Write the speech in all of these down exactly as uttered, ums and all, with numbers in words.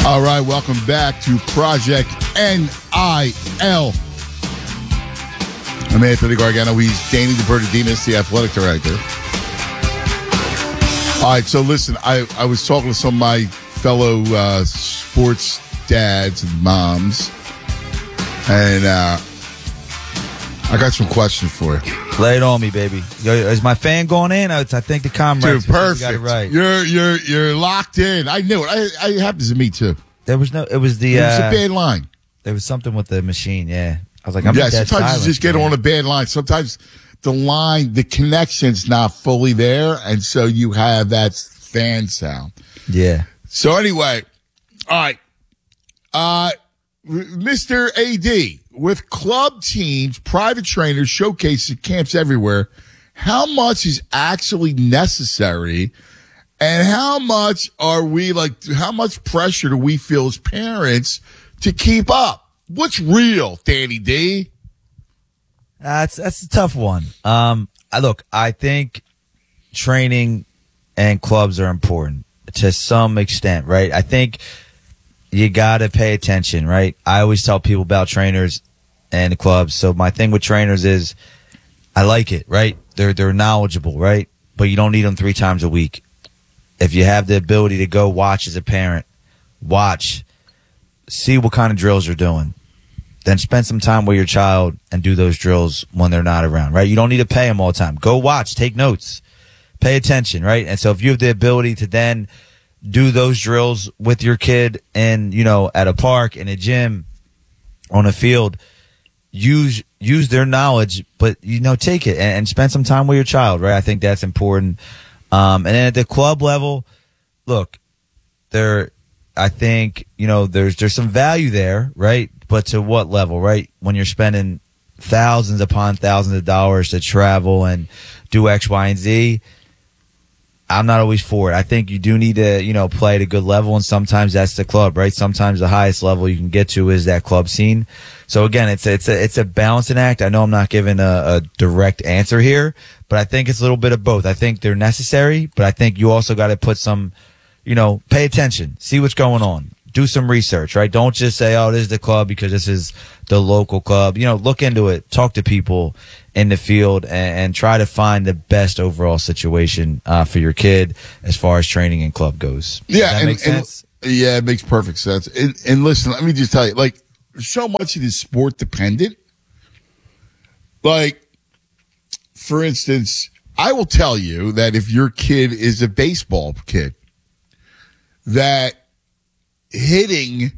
All right, welcome back to Project N I L. I'm Anthony Gargano. He's Danny DeBernardinus, the athletic director. All right, so listen, I, I was talking to some of my fellow uh, sports dads and moms, and uh, I got some questions for you. Lay it on me, baby. Yo, is my fan going in? I, I think the comrades. Dude, perfect. Got it right. You're you're you're locked in. I knew it. I, I, it happens to me too. There was no. It was the. It was uh, a bad line. There was something with the machine. Yeah, I was like, I'm yeah. dead Sometimes silent, you just get man. on a bad line. Sometimes the line, the connection's not fully there, and so you have that fan sound. Yeah. So anyway, all right, uh, Mister A D, with club teams, private trainers, showcases, camps everywhere, how much is actually necessary, and how much are we like? How much pressure do we feel as parents to keep up? What's real, Danny D? That's that's a tough one. Um, I look, I think training and clubs are important to some extent, right? I think you got to pay attention, right? I always tell people about trainers and clubs. So my thing with trainers is I like it, right? They're they're knowledgeable, right? But you don't need them three times a week. If you have the ability to go watch as a parent, watch, see what kind of drills they're doing, then spend some time with your child and do those drills when they're not around, right? You don't need to pay them all the time. Go watch, take notes, pay attention, right? And so if you have the ability to then do those drills with your kid and, you know, at a park, in a gym, on a field, use use their knowledge, but, you know, take it and, and spend some time with your child, right? I think that's important. Um, and then at the club level, look, there, I think, you know, there's there's some value there, right? But to what level, right? When you're spending thousands upon thousands of dollars to travel and do X, Y, and Z, I'm not always for it. I think you do need to, you know, play at a good level, and sometimes that's the club, right? Sometimes the highest level you can get to is that club scene. So again, it's a, it's a, it's a balancing act. I know I'm not giving a, a direct answer here, but I think it's a little bit of both. I think they're necessary, but I think you also got to put some, you know, pay attention, see what's going on, do some research, right? Don't just say, oh, this is the club because this is the local club. You know, look into it, talk to people in the field, and, and try to find the best overall situation uh, for your kid as far as training and club goes. Yeah, Does that and, make sense? And, yeah, it makes perfect sense. And, and listen, let me just tell you, like, so much of it is sport dependent. Like, for instance, I will tell you that if your kid is a baseball kid, that hitting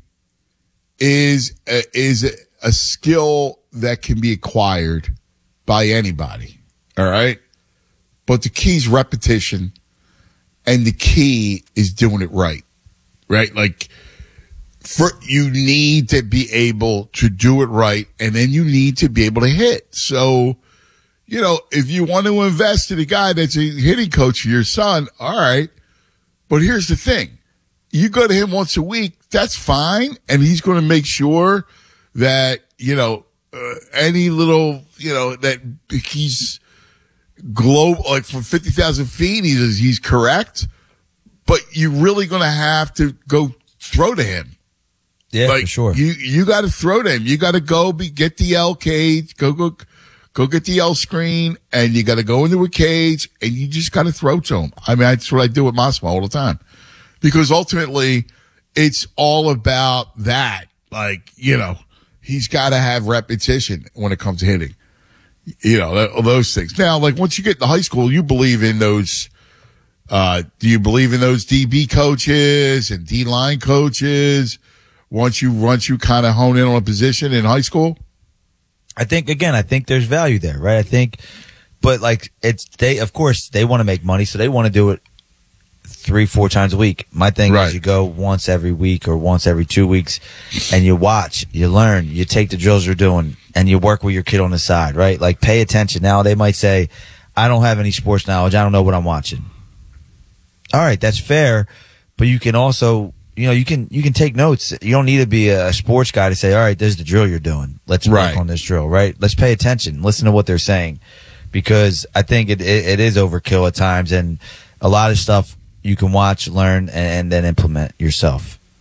is a, is a, a skill that can be acquired by anybody. All right. But the key is repetition, and the key is doing it right. Right. Like, for, you need to be able to do it right, and then you need to be able to hit. So, you know, if you want to invest in a guy that's a hitting coach for your son, all right. But here's the thing. You go to him once a week, that's fine. And he's going to make sure that, you know, uh, any little, you know, that he's globe, like from fifty thousand feet, he's, he's correct. But you're really going to have to go throw to him. Yeah, like, for sure. You, you got to throw to him. You got to go be, get the L cage, go, go, go get the L screen, and you got to go into a cage, and you just got to throw to him. I mean, that's what I do with Massimo all the time. Because ultimately, it's all about that. Like, you know, he's got to have repetition when it comes to hitting. You know, those things. Now, like, once you get to high school, you believe in those, uh, do you believe in those D B coaches and D-line coaches once you, once you kind of hone in on a position in high school? I think, again, I think there's value there, right? I think, but like, it's, they, of course, they want to make money, so they want to do it three, four times a week. My thing right. is you go once every week or once every two weeks and you watch, you learn, you take the drills you're doing, and you work with your kid on the side, right? Like, pay attention. Now they might say, I don't have any sports knowledge. I don't know what I'm watching. All right, that's fair, but you can also, you know, you can you can take notes. You don't need to be a sports guy to say, all right, this is the drill you're doing. Let's work right. on this drill, right? Let's pay attention. Listen to what they're saying, because I think it, it, it is overkill at times, and a lot of stuff you can watch, learn, and, and then implement yourself.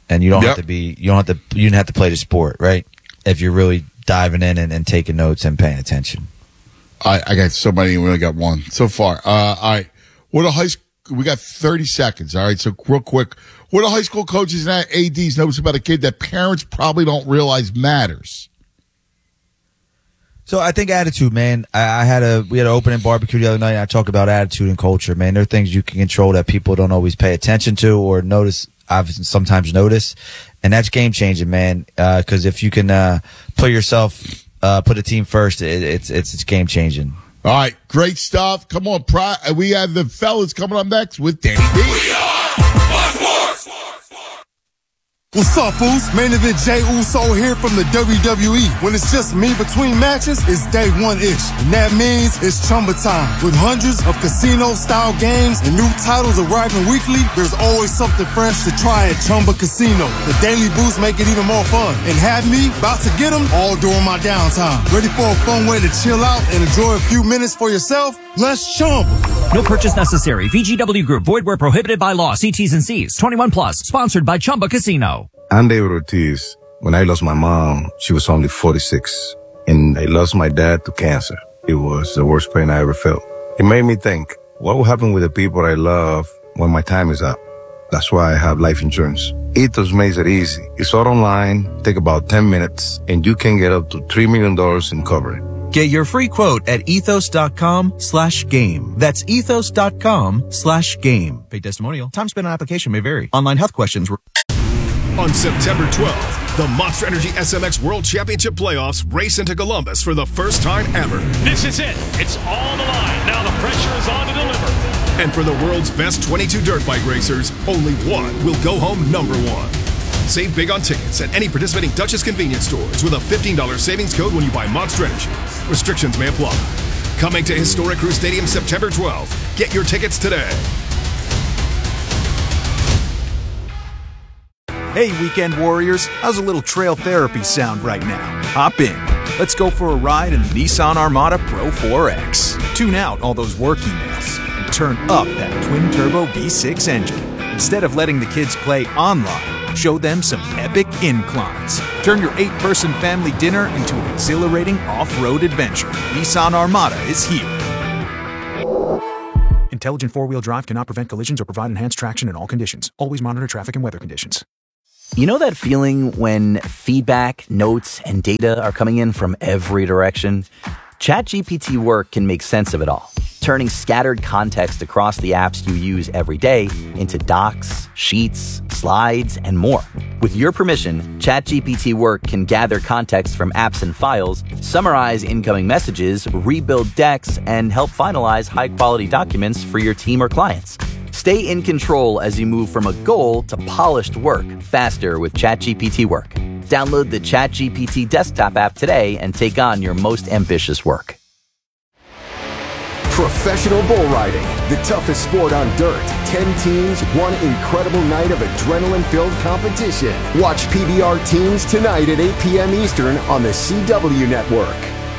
and you don't Yep. have to be you don't have to you don't have to play the sport, right? If you're really diving in and, and taking notes and paying attention. I, I got so many. We only got one so far. Uh, all right. What a high school. We got thirty seconds. All right. So real quick, what do high school coaches and A Ds notice about a kid that parents probably don't realize matters? So I think attitude, man. I, I had a we had an opening barbecue the other night. And I talk about attitude and culture, man. There are things you can control that people don't always pay attention to or notice. I've sometimes noticed, and that's game changing, man. Because uh, if you can uh, put yourself, uh, put a team first, it, it's it's it's game changing. All right, great stuff. Come on, Pri- we have the fellas coming up next with Danny B. We are Fox Sports. What's up, fools? Main event Jey Uso here from the W W E. When it's just me between matches, it's day one-ish. And that means it's Chumba time. With hundreds of casino-style games and new titles arriving weekly, there's always something fresh to try at Chumba Casino. The daily boosts make it even more fun. And have me about to get them all during my downtime. Ready for a fun way to chill out and enjoy a few minutes for yourself? Let's Chumba. No purchase necessary. V G W Group. Void where prohibited by law. See T's and C's. twenty-one plus. Sponsored by Chumba Casino. I'm David Ortiz. When I lost my mom, she was only forty-six. And I lost my dad to cancer. It was the worst pain I ever felt. It made me think, what will happen with the people I love when my time is up? That's why I have life insurance. Ethos makes it easy. It's all online, take about ten minutes, and you can get up to three million dollars in coverage. Get your free quote at ethos.com slash game. That's ethos.com slash game. Paid testimonial. Time spent on application may vary. Online health questions. Re- On September twelfth, the Monster Energy S M X World Championship Playoffs race into Columbus for the first time ever. This is it. It's all on the line. Now the pressure is on to deliver. And for the world's best twenty-two dirt bike racers, only one will go home number one. Save big on tickets at any participating Dutchess convenience stores with a fifteen dollars savings code when you buy Monster Energy. Restrictions may apply. Coming to Historic Crew Stadium September twelfth. Get your tickets today. Hey, weekend warriors. How's a little trail therapy sound right now? Hop in. Let's go for a ride in the Nissan Armada Pro four X. Tune out all those work emails and turn up that twin-turbo V six engine. Instead of letting the kids play online, show them some epic inclines. Turn your eight-person family dinner into an exhilarating off-road adventure. Nissan Armada is here. Intelligent four-wheel drive cannot prevent collisions or provide enhanced traction in all conditions. Always monitor traffic and weather conditions. You know that feeling when feedback, notes, and data are coming in from every direction? ChatGPT Work can make sense of it all, turning scattered context across the apps you use every day into docs, sheets, slides, and more. With your permission, ChatGPT Work can gather context from apps and files, summarize incoming messages, rebuild decks, and help finalize high-quality documents for your team or clients. Stay in control as you move from a goal to polished work faster with ChatGPT Work. Download the ChatGPT desktop app today and take on your most ambitious work. Professional bull riding, the toughest sport on dirt. Ten teams, one incredible night of adrenaline-filled competition. Watch P B R Teams tonight at eight p.m. Eastern on the C W Network.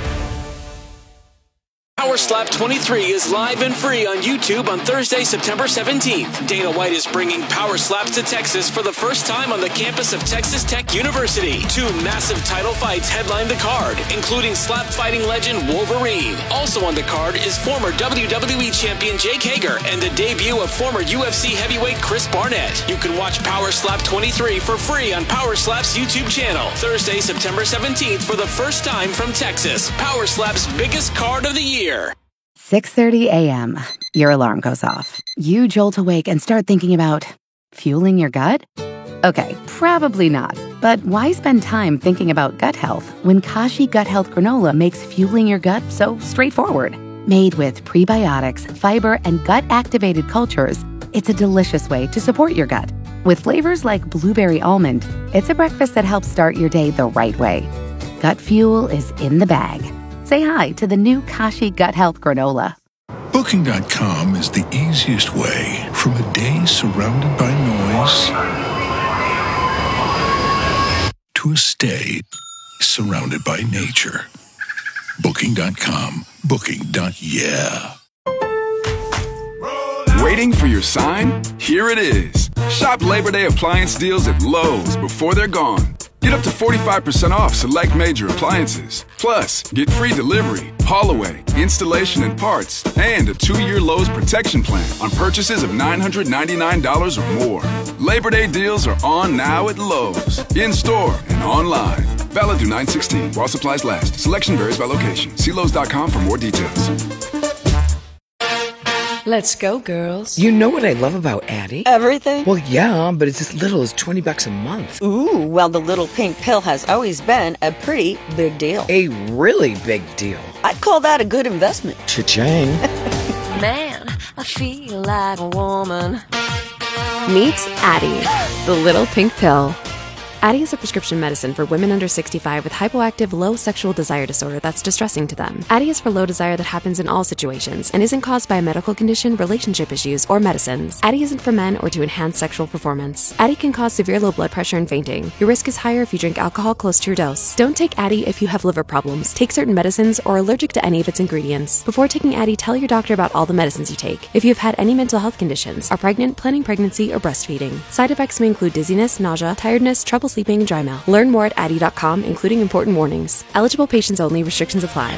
Power Slap twenty-three is live and free on YouTube on Thursday, September seventeenth. Dana White is bringing Power Slaps to Texas for the first time on the campus of Texas Tech University. Two massive title fights headline the card, including slap fighting legend Wolverine. Also on the card is former W W E champion Jake Hager and the debut of former U F C heavyweight Chris Barnett. You can watch Power Slap twenty-three for free on Power Slap's YouTube channel. Thursday, September seventeenth for the first time from Texas. Power Slap's biggest card of the year. six thirty a.m. Your alarm goes off. You jolt awake and start thinking about fueling your gut? Okay, probably not. But why spend time thinking about gut health when Kashi Gut Health Granola makes fueling your gut so straightforward? Made with prebiotics, fiber, and gut-activated cultures, it's a delicious way to support your gut. With flavors like blueberry almond, it's a breakfast that helps start your day the right way. Gut fuel is in the bag. Say hi to the new Kashi Gut Health Granola. Booking dot com is the easiest way from a day surrounded by noise to a stay surrounded by nature. Booking dot com. Booking. Yeah. Waiting for your sign? Here it is. Shop Labor Day appliance deals at Lowe's before they're gone. Get up to forty-five percent off select major appliances. Plus, get free delivery, haul away, installation and parts, and a two-year Lowe's protection plan on purchases of nine hundred ninety-nine dollars or more. Labor Day deals are on now at Lowe's, in-store and online. Valid through nine sixteen while supplies last. Selection varies by location. See Lowe's dot com for more details. Let's go, girls. You know what I love about Addie? Everything? Well, yeah, but it's as little as twenty bucks a month. Ooh, well, the little pink pill has always been a pretty big deal. A really big deal. I'd call that a good investment. Cha-ching. Man, I feel like a woman. Meet Addie, the little pink pill. Addie is a prescription medicine for women under sixty-five with hypoactive low sexual desire disorder that's distressing to them. Addie is for low desire that happens in all situations and isn't caused by a medical condition, relationship issues, or medicines. Addie isn't for men or to enhance sexual performance. Addie can cause severe low blood pressure and fainting. Your risk is higher if you drink alcohol close to your dose. Don't take Addie if you have liver problems, take certain medicines, or are allergic to any of its ingredients. Before taking Addie, tell your doctor about all the medicines you take. If you have had any mental health conditions, are pregnant, planning pregnancy, or breastfeeding. Side effects may include dizziness, nausea, tiredness, trouble sleeping, and dry mouth. Learn more at Addie dot com, including important warnings. Eligible patients only. Restrictions apply.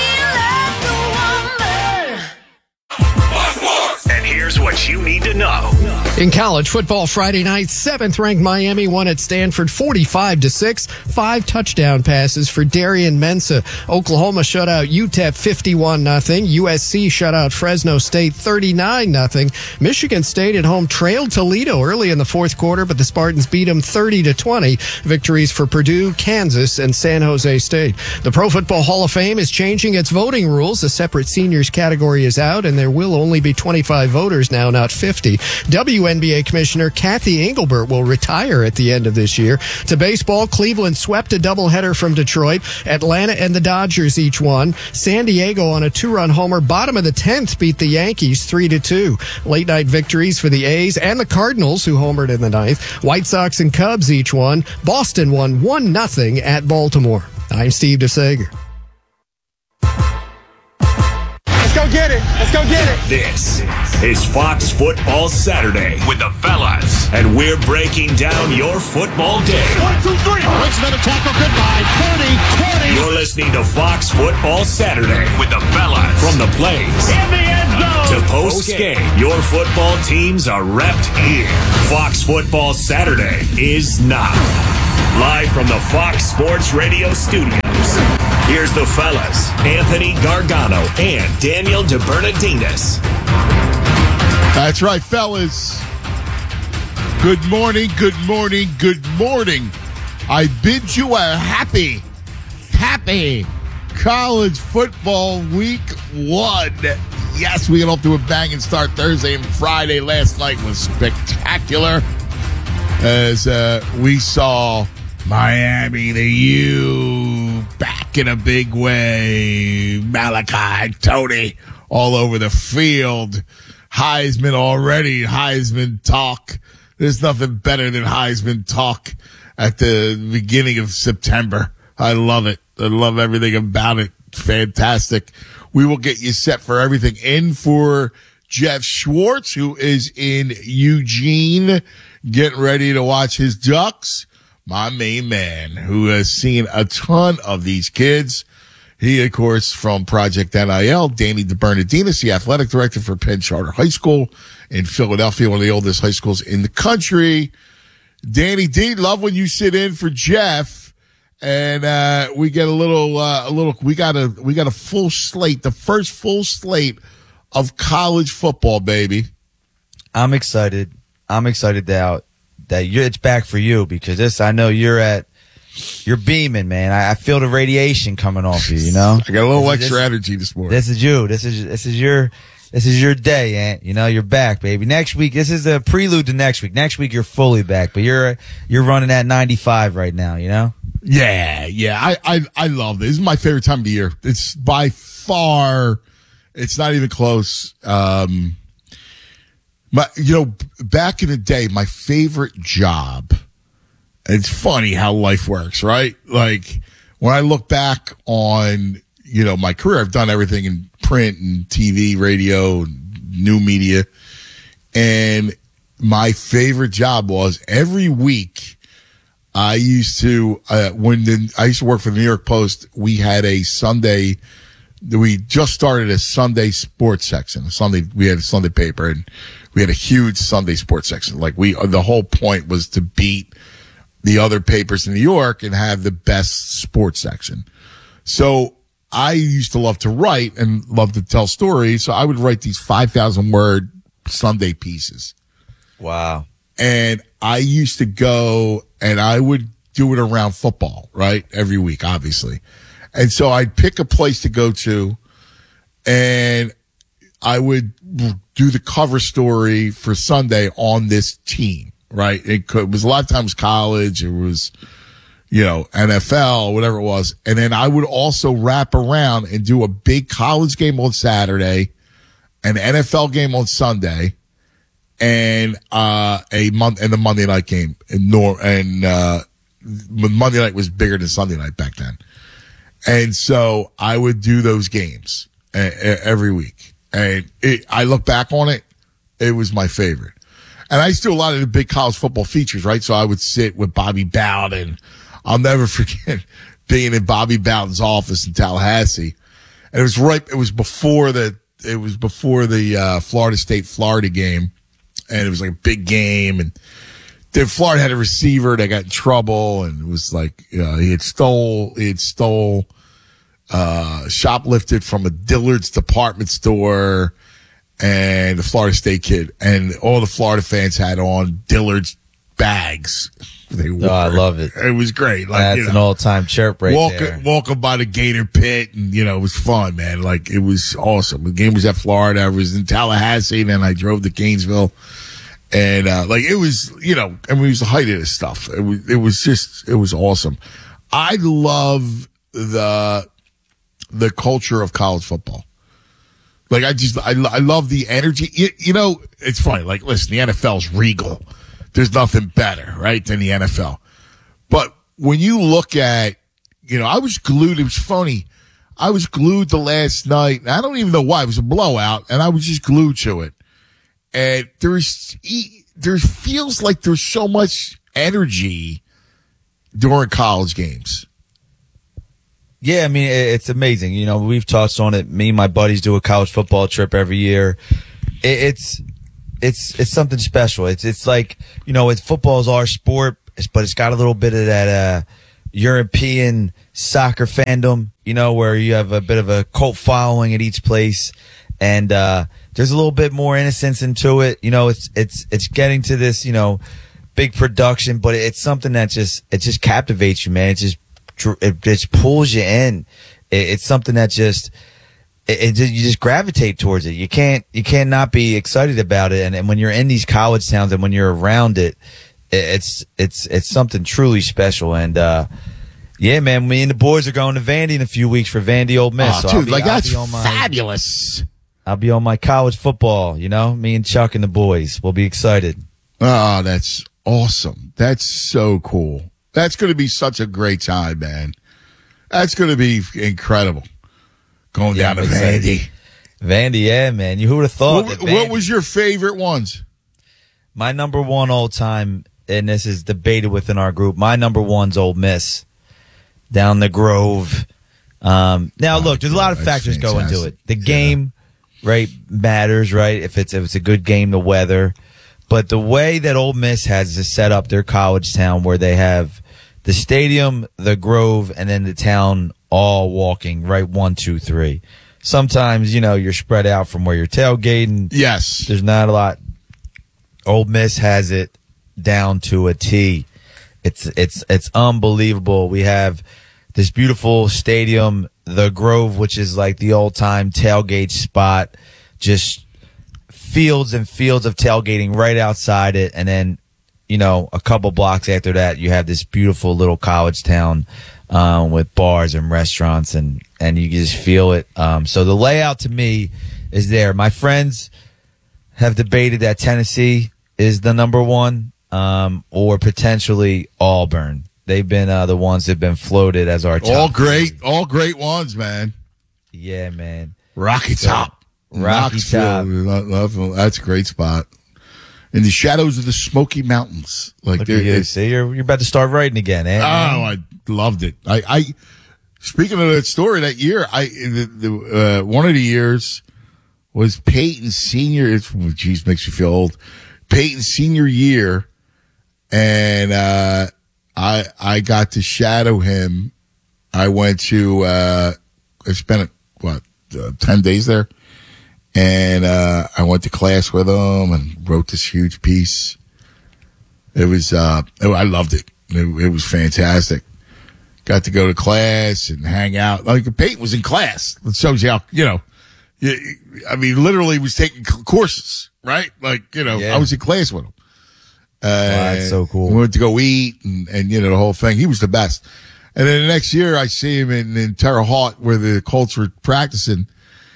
And here's what you need to know. In college football Friday night, seventh-ranked Miami won at Stanford forty-five to six. Five touchdown passes for Darian Mensah. Oklahoma shut out U T E P fifty-one nothing. U S C shut out Fresno State thirty-nine nothing. Michigan State at home trailed Toledo early in the fourth quarter, but the Spartans beat them thirty to twenty. Victories for Purdue, Kansas, and San Jose State. The Pro Football Hall of Fame is changing its voting rules. A separate seniors category is out, and there will only be twenty-five voters now, not fifty. W N B A Commissioner Kathy Engelbert will retire at the end of this year. To baseball, Cleveland swept a doubleheader from Detroit. Atlanta and the Dodgers each won. San Diego on a two-run homer, bottom of the tenth, beat the Yankees three to two. Late night victories for the A's and the Cardinals, who homered in the ninth. White Sox and Cubs each won. Boston won one nothing at Baltimore. I'm Steve DeSager. Let's go get it. Let's go get it. This is Fox Football Saturday with the fellas, and we're breaking down your football day. One, two, three. Makes another tackle. Goodbye. thirty, twenty. You're listening to Fox Football Saturday with the fellas. From the plays in the end zone to post game, your football teams are repped here. Fox Football Saturday is now. Live from the Fox Sports Radio studios. Here's the fellas, Anthony Gargano and Daniel DeBernardinis. That's right, fellas. Good morning, good morning, good morning. I bid you a happy, happy college football week one. Yes, we get off to a banging start Thursday and Friday. Last night was spectacular as uh, we saw Miami, the U, back in a big way. Malachi, Tony, all over the field. Heisman already, Heisman talk. There's nothing better than Heisman talk at the beginning of September. I love it. I love everything about it. Fantastic. We will get you set for everything. In for Jeff Schwartz, who is in Eugene, getting ready to watch his Ducks. My main man, who has seen a ton of these kids. He, of course, from Project N I L, Danny DeBernardinis, the athletic director for Penn Charter High School in Philadelphia, one of the oldest high schools in the country. Danny D, love when you sit in for Jeff, and uh we get a little, uh, a little. We got a we got a full slate, the first full slate of college football, baby. I'm excited. I'm excited that that you it's back for you, because this, I know you're at. You're beaming, man. I, I feel the radiation coming off you, you know? I got a little this, extra this, energy this morning. This is you. This is, this is your, this is your day, Ant. You know, you're back, baby. Next week, this is the prelude to next week. Next week, you're fully back, but you're, you're running at ninety-five right now, you know? Yeah, yeah. I, I, I love this. This is my favorite time of the year. It's by far, it's not even close. Um, my, you know, back in the day, my favorite job, it's funny how life works, right? Like, when I look back on, you know, my career, I've done everything in print and T V, radio, new media. And my favorite job was every week I used to, uh, when the, I used to work for the New York Post, we had a Sunday, we just started a Sunday sports section. Sunday, we had a Sunday paper and we had a huge Sunday sports section. Like we, the whole point was to beat the other papers in New York and have the best sports section. So I used to love to write and love to tell stories. So I would write these five thousand word Sunday pieces. Wow. And I used to go and I would do it around football, right? Every week, obviously. And so I'd pick a place to go to and I would do the cover story for Sunday on this team, right? It, could, it was a lot of times college. It was, you know, N F L, whatever it was. And then I would also wrap around and do a big college game on Saturday, an N F L game on Sunday, and uh a month and the Monday night game. And nor and uh Monday night was bigger than Sunday night back then. And so I would do those games uh, every week. And it, I look back on it, it was my favorite. And I used to do a lot of the big college football features, right? So I would sit with Bobby Bowden. I'll never forget being in Bobby Bowden's office in Tallahassee. And it was right, it was before the, it was before the, uh, Florida State, Florida game. And it was like a big game. And then Florida had a receiver that got in trouble. And it was like, uh, he had stole, he had stole, uh, shoplifted from a Dillard's department store and the Florida State kid. And all the Florida fans had on Dillard's bags. They wore. Oh, I love it. It was great. Like, That's you know, an all-time chirp right walking, there. Walking by the Gator Pit, and, you know, it was fun, man. Like, it was awesome. The game was at Florida. I was in Tallahassee, and then I drove to Gainesville. And, uh, like, it was, you know, I mean, it was the height of this stuff. It was, it was just, it was awesome. I love the, the culture of college football. Like, I just, I, I love the energy. You, you know, it's funny. Like, listen, the N F L's regal. There's nothing better, right, than the N F L. But when you look at, you know, I was glued. It was funny. I was glued the last night. And I don't even know why. It was a blowout, and I was just glued to it. And there's, there feels like there's so much energy during college games. Yeah, I mean, it's amazing. You know, we've touched on it. Me and my buddies do a college football trip every year. It's, it's, it's something special. It's, it's like, you know, it's football's our sport, but it's got a little bit of that, uh, European soccer fandom, you know, where you have a bit of a cult following at each place. And, uh, there's a little bit more innocence into it. You know, it's, it's, it's getting to this, you know, big production, but it's something that just, it just captivates you, man. It just, it just pulls you in. It, it's something that just, it, it just, you just gravitate towards it. You can't, you can't not be excited about it. And, and when you're in these college towns and when you're around it, it it's, it's, it's something truly special. And, uh, yeah, man, me and the boys are going to Vandy in a few weeks for Vandy Ole Miss. Oh, so dude, I'll be, like I'll that's be on my, fabulous. I'll be on my college football, you know, me and Chuck and the boys. We'll be excited. Oh, that's awesome. That's so cool. That's going to be such a great time, man. That's going to be incredible. Going Yeah, down to I'm excited. Vandy. Vandy, yeah, man. You who would have thought? What, that what Vandy- was your favorite ones? My number one all time, and this is debated within our group, my number one's Ole Miss. Down the Grove. Um, now, look, there's a lot of That's factors go into fantastic. it. The game, right, matters, right? If it's if it's a good game, the weather. But the way that Ole Miss has to set up their college town, where they have the stadium, the Grove, and then the town all walking, right, one, two, three. Sometimes, you know, you're spread out from where you're tailgating. Yes. There's not a lot. Ole Miss has it down to a T. It's it's it's unbelievable. We have this beautiful stadium, the Grove, which is like the old time tailgate spot, just fields and fields of tailgating right outside it. And then, you know, a couple blocks after that, you have this beautiful little college town um, with bars and restaurants, and, and you just feel it. Um, so the layout to me is there. My friends have debated that Tennessee is the number one, um, or potentially Auburn. They've been uh, the ones that have been floated as our top. All great, all great ones, man. Yeah, man. Rocky So, Top. Rocky Knoxville. Top. Lo- love- That's a great spot. in the shadows of the Smoky Mountains. Like, Look at you. See, you're, you're about to start writing again, eh? Oh, I loved it. I, I, speaking of that story that year, I, the, the, uh, one of the years was Peyton's senior, it's, geez, makes me feel old. Peyton's senior year. And, uh, I, I got to shadow him. I went to, uh, I spent, what, uh, ten days there. And, uh, I went to class with him and wrote this huge piece. It was, uh, I loved it. It, it was fantastic. Got to go to class and hang out. Like, Peyton was in class. It shows you how, you know, I mean, literally was taking courses, right? Like, you know, Yeah. I was in class with him. Uh, Wow, that's so cool. We went to go eat and, and, you know, the whole thing. He was the best. And then the next year I see him in, in Terre Haute where the Colts were practicing.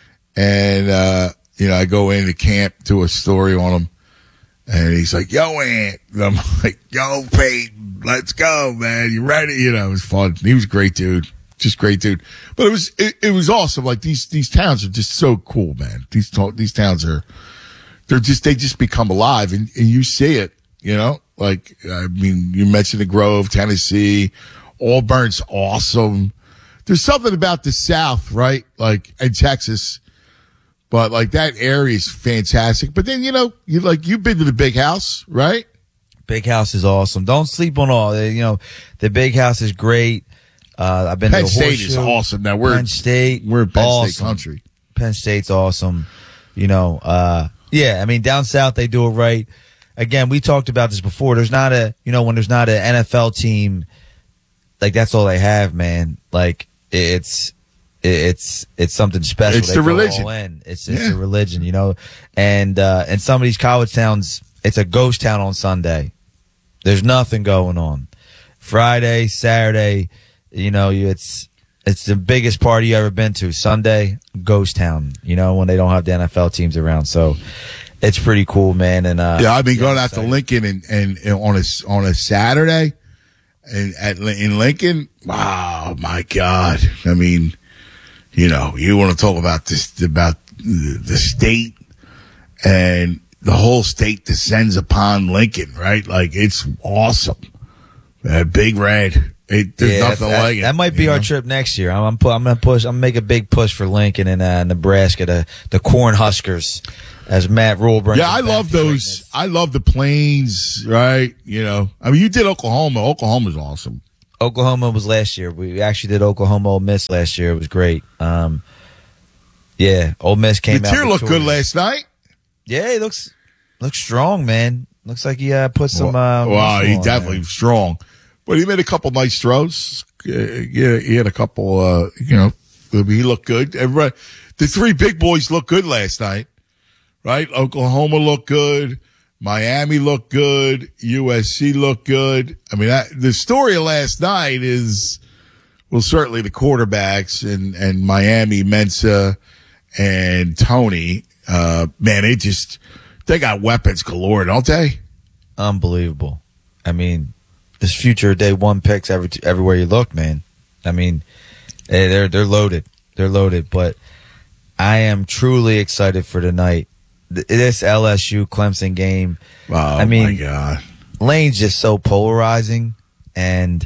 And, uh, you know, I go into camp, do a story on him. And he's like, yo, Ant. And I'm like, yo, Peyton, let's go, man. You ready? You know, it was fun. He was a great dude. Just great dude. But it was, it, it was awesome. Like, these, these towns are just so cool, man. These, these towns are, they're just, they just become alive and, and you see it, you know? Like, I mean, you mentioned the Grove, Tennessee, Auburn's awesome. There's something about the South, right? Like, and Texas. But like that area is fantastic. But then, you know, you like, you've been to the Big House, right? Big House is awesome. Don't sleep on all. You know, the Big House is great. Uh, I've been Penn to the State Horseshoe. is awesome. Now we're Penn State. We're Penn awesome. State country. Penn State's awesome. You know, uh, yeah, I mean, down south, they do it right. Again, we talked about this before. There's not a, you know, when there's not an N F L team, like that's all they have, man. Like it's, it's, it's something special. It's They the go religion. all in. It's, it's Yeah. a religion, you know, and, uh, in some of these college towns, it's a ghost town on Sunday. There's nothing going on. Friday, Saturday, you know, you, it's, it's the biggest party you ever been to. Sunday, ghost town, you know, when they don't have the N F L teams around. So it's pretty cool, man. And, uh, Yeah, I've been yeah, going I'm out to excited. Lincoln and, and, and on a, on a Saturday and at, in Lincoln. Wow, my God. I mean, you know, you want to talk about this, about the, the state and the whole state descends upon Lincoln, right? Like, it's awesome. That Big Red. It, there's Yeah, nothing that, like it. that might be you our know? trip next year. I'm, I'm, pu- I'm gonna push. I'm gonna make a big push for Lincoln and uh, Nebraska, the the Corn Huskers, as Matt Rule brings. Yeah, us I back love to those. greatness. I love the plains, right? You know, I mean, you did Oklahoma. Oklahoma's awesome. Oklahoma was last year. We actually did Oklahoma Ole Miss last year. It was great. Um, yeah, Ole Miss came The out. tier looked good victorious. last night. Yeah, he looks looks strong, man. Looks like he uh, put some. Uh, Wow, muscle he on definitely there. was strong. But he made a couple nice throws. Uh, yeah, he had a couple, uh, you know, he looked good. Everybody, the three big boys looked good last night, right? Oklahoma looked good. Miami looked good. U S C looked good. I mean, that, the story of last night is, well, certainly the quarterbacks and, and Miami, Mensa and Tony, uh, man, they just, they got weapons galore, don't they? Unbelievable. I mean, this future day one picks every everywhere you look, man. I mean, eh, they're they're loaded. They're loaded. But I am truly excited for tonight. Th- This L S U Clemson game. Oh, I mean, my God. Lane's just so polarizing, and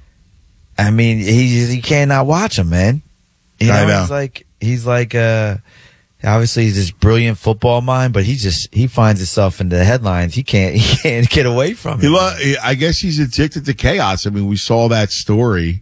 I mean, he he cannot watch him, man. You know, I know. he's like he's like uh obviously he's this brilliant football mind, but he just he finds himself in the headlines. He can't he can't get away from He it. lo- I guess he's addicted to chaos. I mean, we saw that story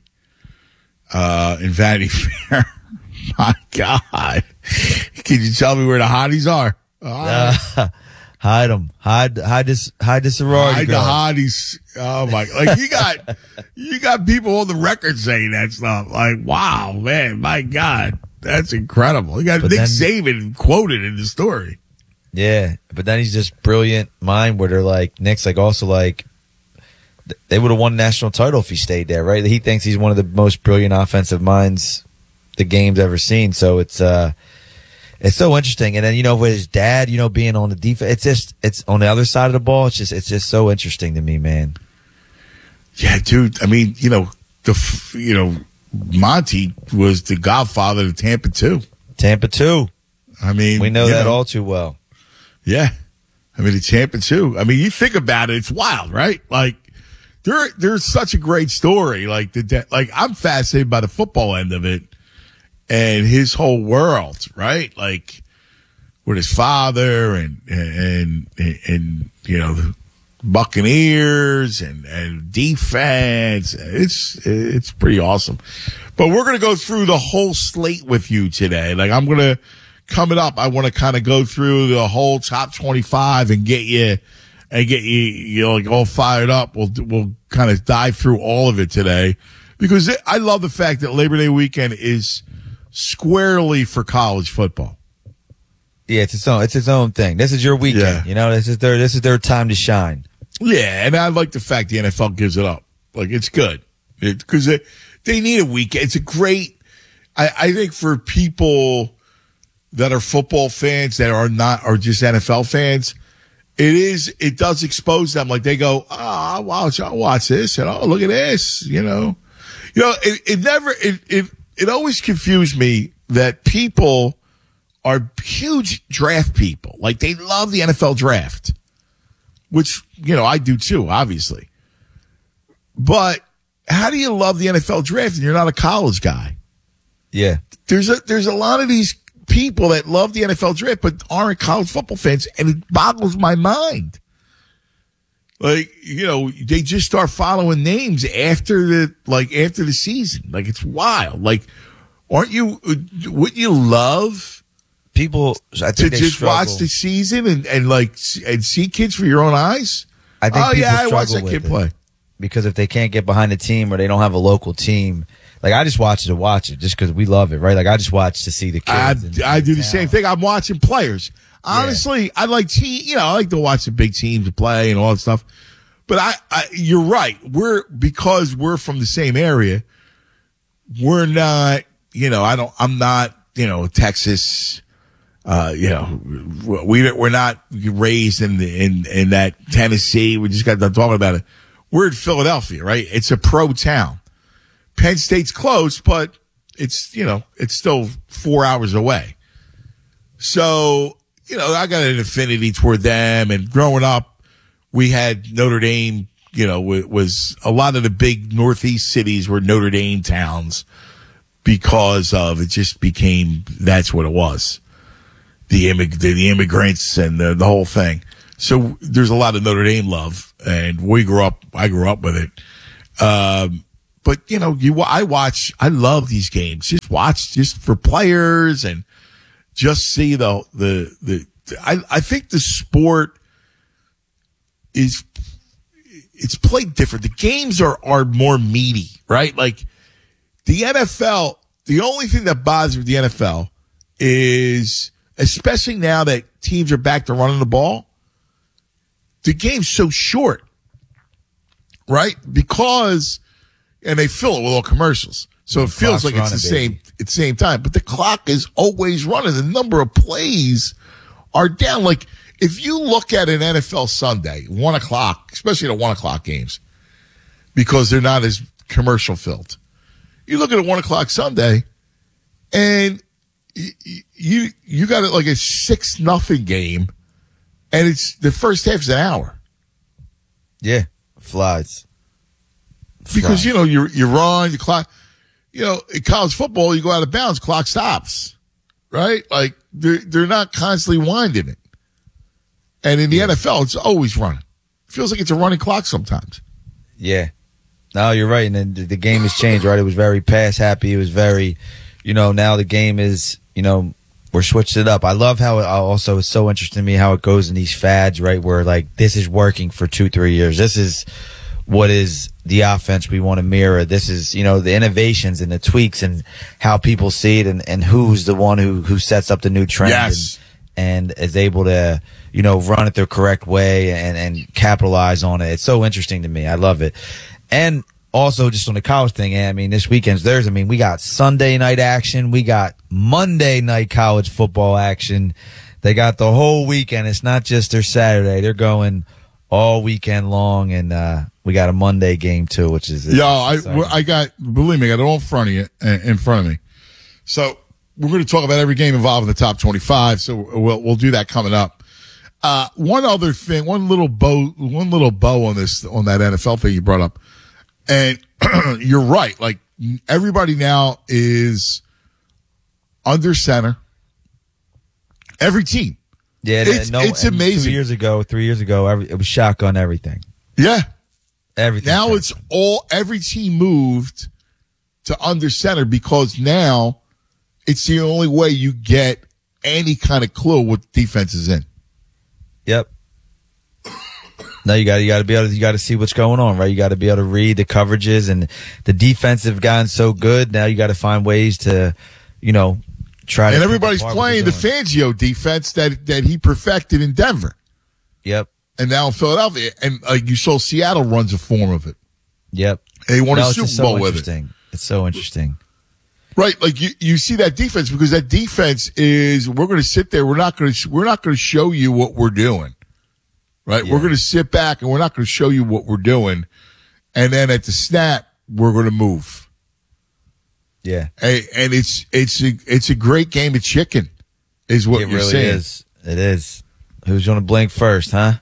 uh, in Vanity Fair. My God. Can you tell me where the hotties are? Uh, Uh, hide them. Hide hide this hide this sorority hide the girl. hotties. Oh, my. Like, you got, you got people on the record saying that stuff. Like, wow, man, my God. That's incredible. You got But Nick then- Saban quoted in the story. Yeah, but then he's just brilliant mind where they're like Nick's like also like th- they would have won the national title if he stayed there, right? He thinks he's one of the most brilliant offensive minds the game's ever seen. So it's uh it's so interesting. And then, you know, with his dad, you know, being on the defense, it's just it's on the other side of the ball. It's just it's just so interesting to me, man. Yeah, dude. I mean, you know, the, f- you know, Monty was the godfather of Tampa two. Tampa two. I mean, We know you that all too well. Yeah. I mean, the Tampa too. I mean, you think about it, it's wild, right? Like, there, there's such a great story. Like the, like I'm fascinated by the football end of it and his whole world, right? Like with his father and and and, and you know the Buccaneers and and defense. It's it's pretty awesome. But we're gonna go through the whole slate with you today. Like I'm gonna. Coming up, I want to kind of go through the whole top twenty-five and get you, and get you, you know, like all fired up. We'll we'll kind of dive through all of it today because it, I love the fact that Labor Day weekend is squarely for college football. Yeah, it's its own it's its own thing. This is your weekend, yeah. You know. This is their this is their time to shine. Yeah, and I like the fact the N F L gives it up. Like it's good because it, they, they need a weekend. It's a great. I, I think for people that are football fans that are not, or just N F L fans, it is, it does expose them. Like they go, oh, I'll watch, I'll watch this and oh, look at this, you know, you know, it, it never, it, it, it always confused me that people are huge draft people. Like they love the N F L draft, which, you know, I do too, obviously. But how do you love the N F L draft and you're not a college guy? Yeah. There's a, there's a lot of these people that love the N F L draft but aren't college football fans, and it boggles my mind. Like, you know, they just start following names after the like after the season. Like it's wild. Like, aren't you? Wouldn't you love people I think to they just struggle. watch the season and and like and see kids for your own eyes? I think oh people yeah, I struggle watched that with kid it. play. Because if they can't get behind a team or they don't have a local team, like I just watch it to watch it just because we love it, right? Like I just watch to see the kids. I, and, I and do the talent. same thing. I'm watching players. Honestly, yeah. I like te- you know, I like to watch the big teams play and all that stuff. But I, I, you're right. We're because we're from the same area. We're not, you know, I don't. I'm not, you know, Texas. Uh, you know, we we're not raised in the in in that Tennessee. We just got done talking about it. We're in Philadelphia, right? It's a pro town. Penn State's close, but it's, you know, it's still four hours away. So, you know, I got an affinity toward them. And growing up, we had Notre Dame, you know, was a lot of the big Northeast cities were Notre Dame towns because of it just became, that's what it was. The, immig- the immigrants and the, the whole thing. So there's a lot of Notre Dame love, and we grew up, I grew up with it. Um, but you know, you, I watch, I love these games. Just watch, just for players and just see the, the, the, I, I think the sport is, it's played different. The games are, are more meaty, right? Like the N F L, the only thing that bothers me with the N F L is, especially now that teams are back to running the ball, the game's so short, right? Because, and they fill it with all commercials. So it feels like it's the same, it's the same time, but the clock is always running. The number of plays are down. Like if you look at an N F L Sunday, one o'clock, especially the one o'clock games, because they're not as commercial filled. You look at a one o'clock Sunday and you, you, you got it like a six nothing game. And it's the first half is an hour. Yeah, flies. flies. Because, you know, you're, you run, the clock, you know, in college football, you go out of bounds, clock stops, right? Like, they're, they're not constantly winding it. And in the yeah. N F L, it's always running. It feels like it's a running clock sometimes. Yeah. No, you're right. And then the game has changed, right? It was very pass happy. It was very, you know, now the game is, you know, we're switched it up. I love how it also is so interesting to me how it goes in these fads, right? Where like this is working for two, three years. This is what is the offense we want to mirror. This is, you know, the innovations and the tweaks and how people see it and, and who's the one who, who sets up the new trend yes. and, and is able to, you know, run it the correct way and, and capitalize on it. It's so interesting to me. I love it. And also, just on the college thing, I mean, this weekend's theirs. I mean, we got Sunday night action. We got Monday night college football action. They got the whole weekend. It's not just their Saturday. They're going all weekend long, and uh, we got a Monday game, too, which is Yo, I, I got, believe me, I got it all in front of you, in front of me. So we're going to talk about every game involved in the top twenty-five, so we'll, we'll do that coming up. Uh, one other thing, one little bow, one little bow on this, on that N F L thing you brought up. And you're right. Like, everybody now is under center. Every team. Yeah, it's, no, it's amazing. Two years ago, three years ago, every, it was shotgun everything. Yeah. Everything. Now shotgun. it's all, every team moved to under center because now it's the only way you get any kind of clue what defense is in. Yep. Now you got you got to be able to, you got to see what's going on, right? You got to be able to read the coverages, and the defense have gotten so good. Now you got to find ways to, you know, try to. And everybody's playing the Fangio defense that that he perfected in Denver. Yep. And now in Philadelphia, and uh, you saw Seattle runs a form of it. Yep. And he won no, a Super so Bowl with it. It's so interesting. Right, like you, you see that defense because that defense is we're going to sit there. We're not going to we're not going to show you what we're doing. Right, yeah. We're going to sit back and we're not going to show you what we're doing, and then at the snap we're going to move. Yeah, and, and it's it's a it's a great game of chicken, is what it you're really saying. Is. It is. Who's going to blink first, huh?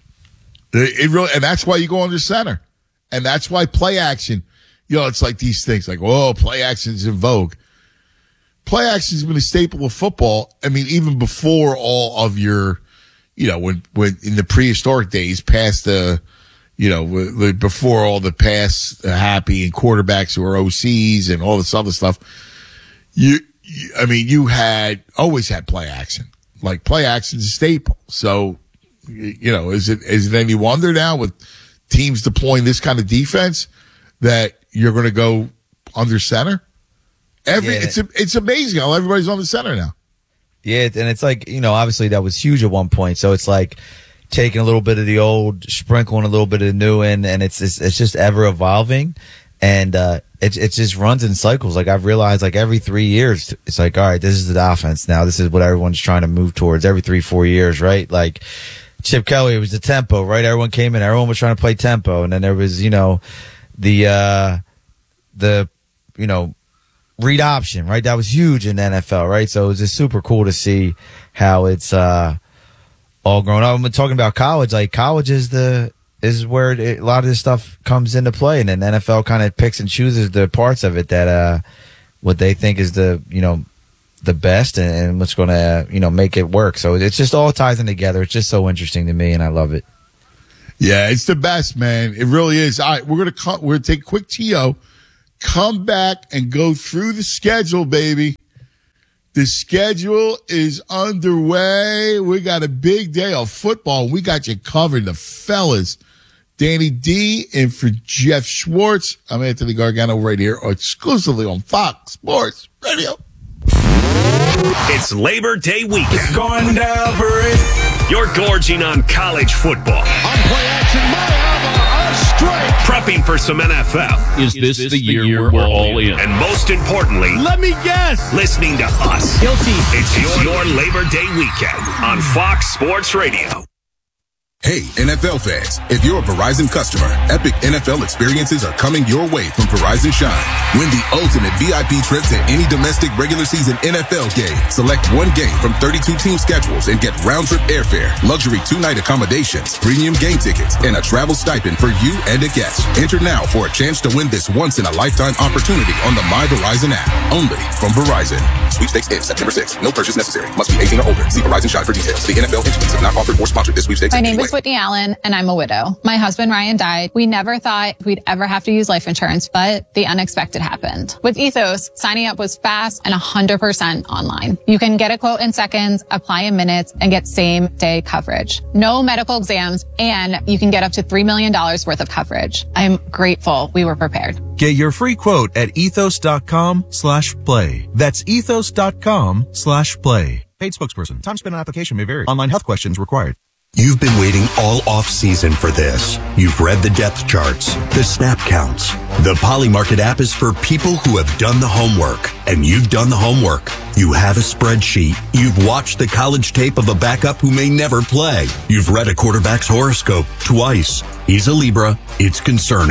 It, it really, and that's why you go under center, and that's why play action. You know, it's like these things like, oh, play action's in vogue. Play action's been a staple of football. I mean, even before all of your, you know, when, when in the prehistoric days, past the, you know, before all the pass happy and quarterbacks who were O Cs and all this other stuff, you, you, I mean, you had always had play action. Like play action's a staple. So, you know, is it, is it any wonder now with teams deploying this kind of defense that you're going to go under center? Every yeah. it's it's amazing how everybody's on the center now. Yeah, and it's like, you know, obviously that was huge at one point. So it's like taking a little bit of the old, sprinkling a little bit of the new in, and it's it's, it's just ever evolving, and uh, it it just runs in cycles. Like I've realized, like every three years, it's like, all right, this is the offense now. This is what everyone's trying to move towards. Every three four years, right? Like Chip Kelly, it was the tempo, right? Everyone came in, everyone was trying to play tempo, and then there was, you know, the uh, the you know. read option, right? That was huge in the N F L, right? So it was just super cool to see how it's uh, all grown up. I'm talking about college. Like college is the is where it, a lot of this stuff comes into play, and then the N F L kind of picks and chooses the parts of it that uh, what they think is the you know the best and, and what's going to you know make it work. So it's just all ties in together. It's just so interesting to me, and I love it. Yeah, it's the best, man. It really is. All right, we're gonna cut, we're gonna take a quick T O. Come back and go through the schedule, baby. The schedule is underway. We got a big day of football. We got you covered, the fellas. Danny D in for Jeff Schwartz. I'm Anthony Gargano right here exclusively on Fox Sports Radio. It's Labor Day weekend. It's going down for it. You're gorging on college football. On play action, Mayava, a strike. Prepping for some N F L. Is this, this the, the year, year we're all in? And most importantly, let me guess, listening to us. Guilty. It's your, your Labor Day weekend on Fox Sports Radio. Hey, N F L fans, if you're a Verizon customer, epic N F L experiences are coming your way from Verizon Shine. Win the ultimate V I P trip to any domestic regular season N F L game. Select one game from thirty-two team schedules and get round-trip airfare, luxury two-night accommodations, premium game tickets, and a travel stipend for you and a guest. Enter now for a chance to win this once-in-a-lifetime opportunity on the My Verizon app. Only from Verizon. Sweepstakes ends September sixth. No purchase necessary. Must be eighteen or older. See Verizon Shine for details. The N F L entities have not offered or sponsored this sweepstakes. My name is Whitney Allen, and I'm a widow. My husband, Ryan, died. We never thought we'd ever have to use life insurance, but the unexpected happened. With Ethos, signing up was fast and one hundred percent online. You can get a quote in seconds, apply in minutes, and get same-day coverage. No medical exams, and you can get up to three million dollars worth of coverage. I'm grateful we were prepared. Get your free quote at ethos.com slash play. That's ethos.com slash play. Paid spokesperson. Time spent on application may vary. Online health questions required. You've been waiting all off-season for this. You've read the depth charts, the snap counts. The Polymarket app is for people who have done the homework, and you've done the homework. You have a spreadsheet. You've watched the college tape of a backup who may never play. You've read a quarterback's horoscope twice. He's a Libra. It's concerning.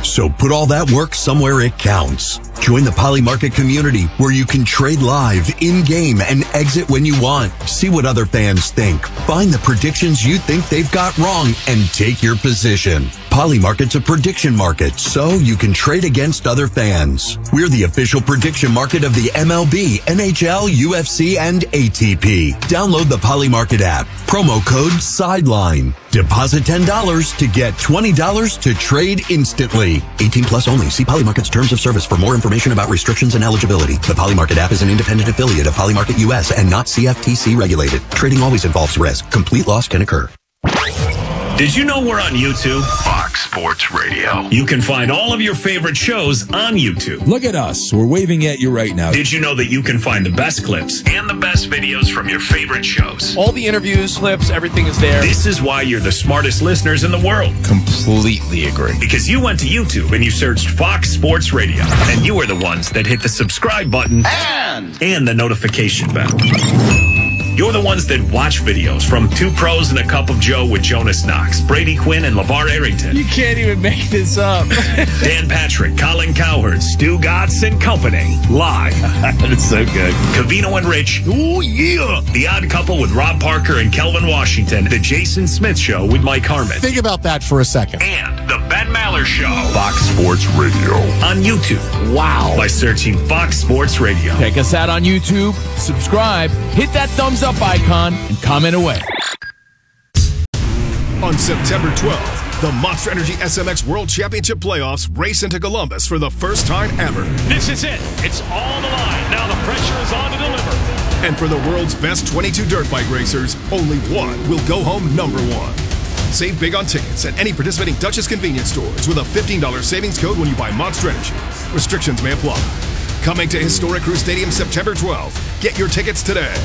So put all that work somewhere it counts. Join the Poly Market community where you can trade live, in-game, and exit when you want. See what other fans think. Find the predictions you think they've got wrong and take your position. Poly Market's a prediction market, so you can trade against other fans. We're the official prediction market of the M L B, N H L, U F C, and A T P. Download the Poly Market app. Promo code SIDELINE. Deposit ten dollars to get twenty dollars to trade instantly. eighteen plus only. See Poly Market's terms of service for more information about restrictions and eligibility. The Poly Market app is an independent affiliate of Poly Market U S and not C F T C regulated. Trading always involves risk. Complete loss can occur. Did you know we're on YouTube? Fox Sports Radio. You can find all of your favorite shows on YouTube. Look at us. We're waving at you right now. Did you know that you can find the best clips and the best videos from your favorite shows? All the interviews, clips, everything is there. This is why you're the smartest listeners in the world. Completely agree. Because you went to YouTube and you searched Fox Sports Radio. And you are the ones that hit the subscribe button and, and the notification bell. You're the ones that watch videos from Two Pros and a Cup of Joe with Jonas Knox, Brady Quinn, and LeVar Arrington. You can't even make this up. Dan Patrick, Colin Cowherd, Stu Gatz and Company. Live. That's so good. Covino and Rich. Oh, yeah. The Odd Couple with Rob Parker and Kelvin Washington. The Jason Smith Show with Mike Harmon. Think about that for a second. And The Ben Maller Show. Fox Sports Radio. On YouTube. Wow. By searching Fox Sports Radio. Check us out on YouTube. Subscribe. Hit that thumbs up icon and comment away. On September twelfth, the Monster Energy S M X World Championship Playoffs race into Columbus for the first time ever. This is it. It's all the line. Now the pressure is on to deliver. And for the world's best twenty-two dirt bike racers, only one will go home number one. Save big on tickets at any participating Dutchess convenience stores with a fifteen dollars savings code when you buy Monster Energy. Restrictions may apply. Coming to Historic Crew Stadium September twelfth. Get your tickets today.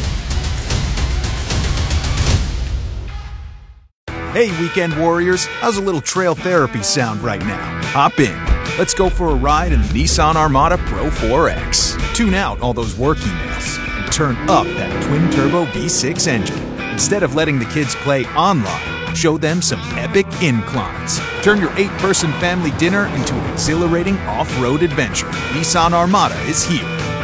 Hey, weekend warriors, how's a little trail therapy sound right now? Hop in. Let's go for a ride in the Nissan Armada Pro four X. Tune out all those work emails and turn up that twin-turbo V six engine. Instead of letting the kids play online, show them some epic inclines. Turn your eight-person family dinner into an exhilarating off-road adventure. Nissan Armada is here.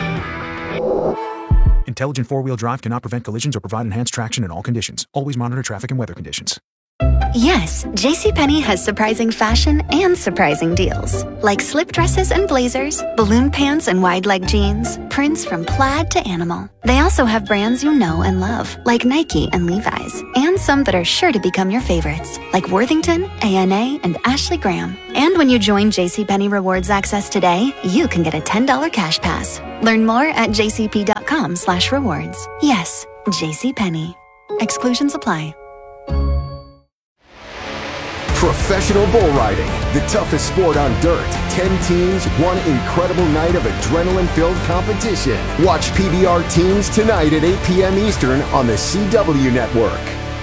Intelligent four-wheel drive cannot prevent collisions or provide enhanced traction in all conditions. Always monitor traffic and weather conditions. Yes, JCPenney has surprising fashion and surprising deals. Like slip dresses and blazers, balloon pants and wide leg jeans, prints from plaid to animal. They also have brands you know and love, like Nike and Levi's, and some that are sure to become your favorites, like Worthington, A N A, and Ashley Graham. And when you join JCPenney Rewards Access today, you can get a ten dollars cash pass. Learn more at jcp.com slash rewards. Yes, JCPenney. Exclusions apply. Professional bull riding, the toughest sport on dirt. Ten teams, one incredible night of adrenaline-filled competition. Watch P B R Teams tonight at eight p.m. Eastern on the C W Network.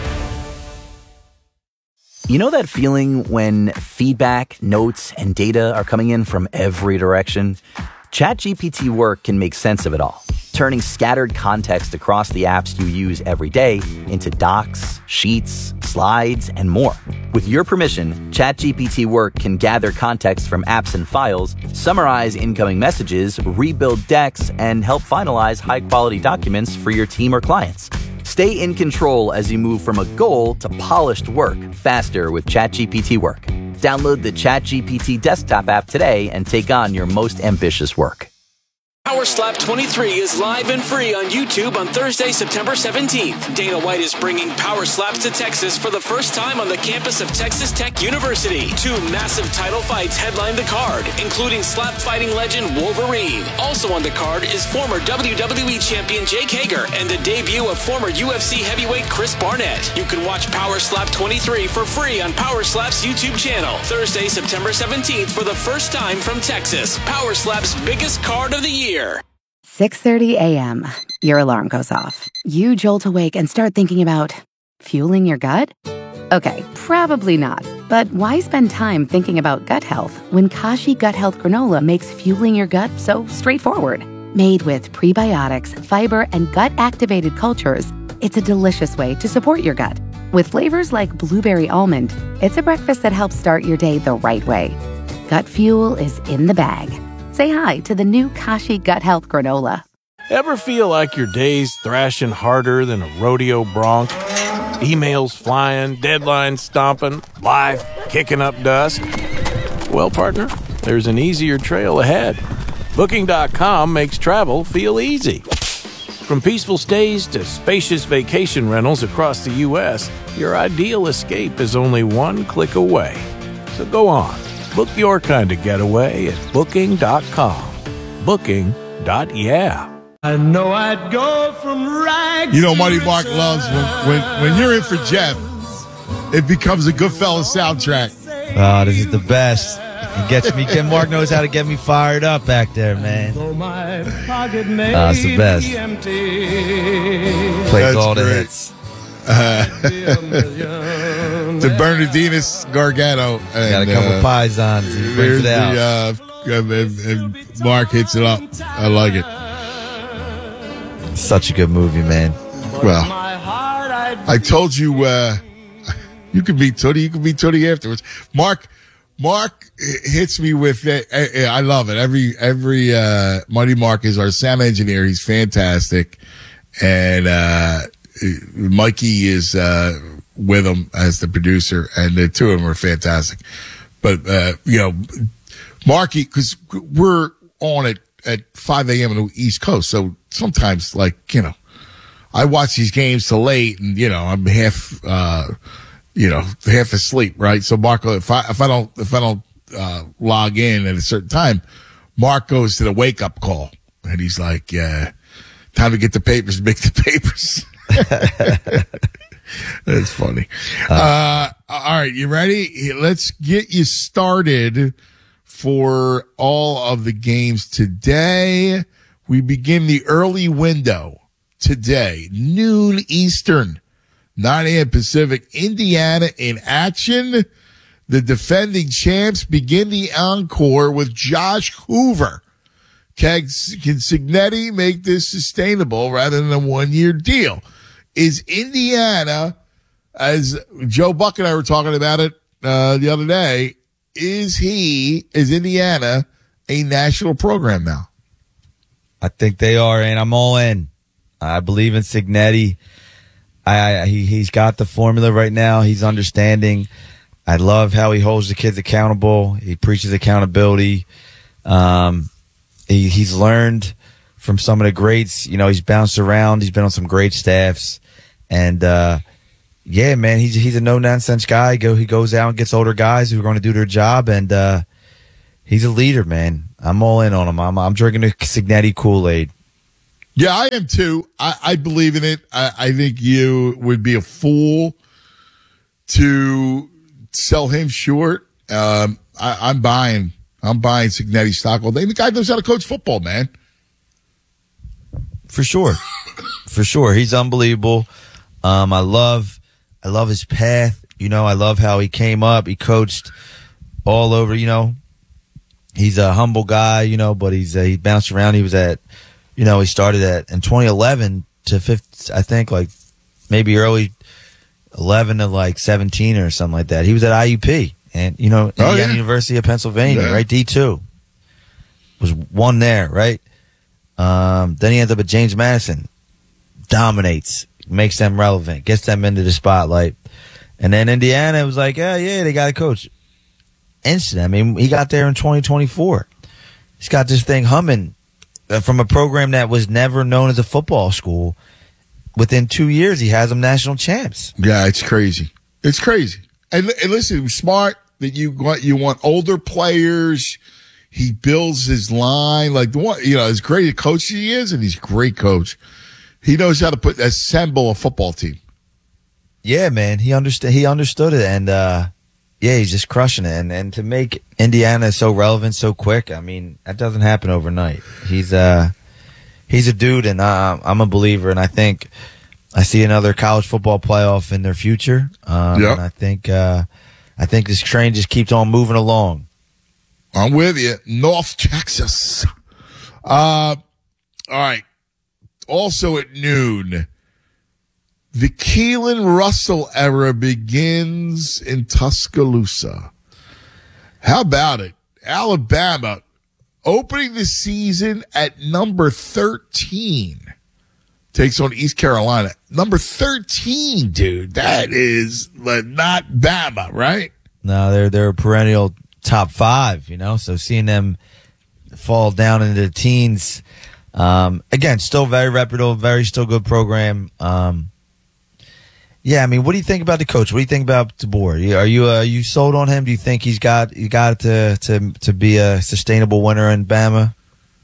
You know that feeling when feedback, notes, and data are coming in from every direction? ChatGPT Work can make sense of it all, turning scattered context across the apps you use every day into docs, sheets, slides, and more. With your permission, ChatGPT Work can gather context from apps and files, summarize incoming messages, rebuild decks, and help finalize high-quality documents for your team or clients. Stay in control as you move from a goal to polished work faster with ChatGPT Work. Download the ChatGPT desktop app today and take on your most ambitious work. Power Slap twenty-three is live and free on YouTube on Thursday, September seventeenth. Dana White is bringing Power Slaps to Texas for the first time on the campus of Texas Tech University. Two massive title fights headline the card, including slap fighting legend Wolverine. Also on the card is former W W E champion Jake Hager and the debut of former U F C heavyweight Chris Barnett. You can watch Power Slap twenty-three for free on Power Slap's YouTube channel. Thursday, September seventeenth for the first time from Texas. Power Slap's biggest card of the year. six thirty a.m. Your alarm goes off. You jolt awake and start thinking about fueling your gut? Okay, probably not. But why spend time thinking about gut health when Kashi Gut Health Granola makes fueling your gut so straightforward? Made with prebiotics, fiber, and gut-activated cultures, it's a delicious way to support your gut. With flavors like blueberry almond, it's a breakfast that helps start your day the right way. gut fuel is in the bag. Say hi to the new Kashi Gut Health Granola. Ever feel like your day's thrashing harder than a rodeo bronc? Emails flying, deadlines stomping, life kicking up dust? Well, partner, there's an easier trail ahead. Booking dot com makes travel feel easy. From peaceful stays to spacious vacation rentals across the U S, your ideal escape is only one click away. So go on, book your kind of getaway at Booking dot com. Booking. Dot yeah. I know I'd go from rags. You know, Money Mark loves when, when when you're in for Jeff, it becomes a Goodfellas soundtrack. Oh, this is the best. It gets me. Mark knows how to get me fired up back there, man. Oh, it's the best. Plays all the hits. Uh, to Bernardinis Gargano. And, got a couple uh, Pisons. He brings it out. The, uh, and, and Mark hits it up. I like it. Such a good movie, man. Well, I told you, uh, you could be Tootie. You could be Tootie afterwards. Mark, Mark hits me with it. I, I love it. Every, every, uh, Money Mark is our sound engineer. He's fantastic. And, uh, Mikey is, uh, with him as the producer, and the two of them are fantastic. But, uh, you know, Marky, cause we're on it at five a.m. on the East Coast. So sometimes, like, you know, I watch these games till late and, you know, I'm half, uh, you know, half asleep, right? So Mark, if I, if I don't, if I don't, uh, log in at a certain time, Mark goes to the wake up call and he's like, uh, time to get the papers, make the papers. That's funny. Uh, all right. You ready? Let's get you started for all of the games today. We begin the early window today, noon Eastern, nine a.m. Pacific. Indiana in action. The defending champs begin the encore with Josh Hoover. Can, can Cignetti make this sustainable rather than a one-year deal? Is Indiana, as Joe Buck and I were talking about it uh, the other day, is he, is Indiana a national program now? I think they are, and I'm all in. I believe in Cignetti. I, I he he's got the formula right now. He's understanding. I love how he holds the kids accountable. He preaches accountability. Um, he he's learned from some of the greats. You know, he's bounced around. He's been on some great staffs, and uh, yeah, man, he's he's a no nonsense guy. Go he goes out and gets older guys who are going to do their job, and uh, he's a leader, man. I'm all in on him. I'm I'm drinking the Cignetti Kool-Aid. Yeah, I am too. I, I believe in it. I, I think you would be a fool to sell him short. Um, I, I'm buying. I'm buying Cignetti stock all day. The guy knows how to coach football, man. For sure, for sure, he's unbelievable. Um, I love, I love his path. You know, I love how he came up. He coached all over. You know, he's a humble guy. You know, but he's uh, he bounced around. He was at. You know, he started at in twenty eleven to fifty, I think like maybe early eleven to like seventeen or something like that. He was at I U P and, you know, oh, Indiana yeah. University of Pennsylvania, yeah. right? D two was one there, right? Um, then he ends up at James Madison, dominates, makes them relevant, gets them into the spotlight. And then Indiana was like, yeah, yeah, they got a coach. Instant. I mean, he got there in twenty twenty-four. He's got this thing humming. From a program that was never known as a football school, within two years, he has them national champs. Yeah, it's crazy. It's crazy. And, and listen, smart that you want, you want older players. He builds his line like the one, you know, as great a coach he is, and he's a great coach. He knows how to put, assemble a football team. Yeah, man. He understood, he understood it. And, uh, yeah, he's just crushing it. And, and to make Indiana so relevant so quick, I mean, that doesn't happen overnight. He's, uh, he's a dude, and uh, I'm a believer. And I think I see another college football playoff in their future. Um, yep. And I think, uh, I think this train just keeps on moving along. I'm with you. North Texas. Uh, all right. Also at noon, the Keelan Russell era begins in Tuscaloosa. How about it? Alabama opening the season at number thirteen. Takes on East Carolina. Number thirteen, dude. That is uh, not Bama, right? No, they're they're a perennial top five, you know. So seeing them fall down into the teens, um, again, still very reputable, very still good program. Um, yeah, I mean, what do you think about the coach? What do you think about DeBoer? Are you uh, you sold on him? Do you think he's got he got to to to be a sustainable winner in Bama?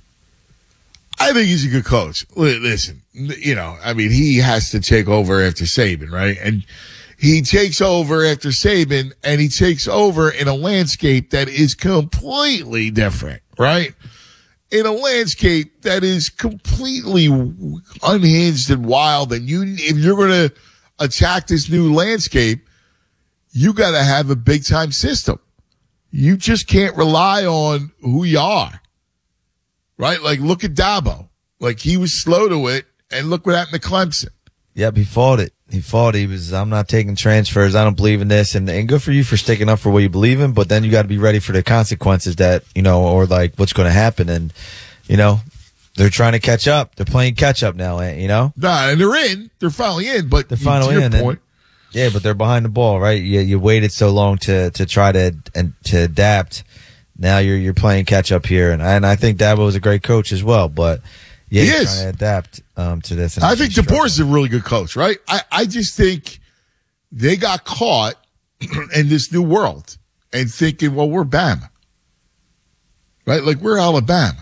I think he's a good coach. Listen, you know, I mean, he has to take over after Saban, right? And he takes over after Saban, and he takes over in a landscape that is completely different, right? In a landscape that is completely unhinged and wild. And you, if you're going to attack this new landscape, you got to have a big time system. You just can't rely on who you are, right? Like, look at Dabo. Like, he was slow to it, and look what happened to Clemson. Yep, he fought it. He fought. He was, I'm not taking transfers. I don't believe in this. And, and good for you for sticking up for what you believe in, but then you got to be ready for the consequences that, you know, or like what's going to happen. And, you know, they're trying to catch up. They're playing catch up now, you know? Nah, and they're in. They're finally in, but they're finally to your in. Point. And, yeah, but they're behind the ball, right? You, you waited so long to, to try to, and to adapt. Now you're, you're playing catch up here. And, and I think Dabo was a great coach as well, but yeah, he he's is. trying to adapt um, to this. I think DeBoer's a really good coach, right? I, I just think they got caught in this new world and thinking, well, we're Bama, right? Like, we're Alabama.